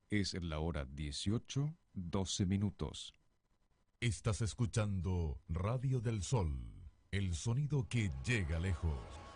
Es la hora 18:12. Estás escuchando Radio del Sol, el sonido que llega lejos.